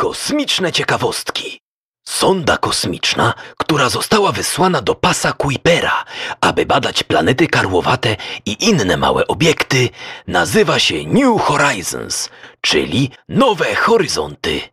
Kosmiczne ciekawostki. Sonda kosmiczna, która została wysłana do pasa Kuipera, aby badać planety karłowate i inne małe obiekty, nazywa się New Horizons, czyli Nowe Horyzonty.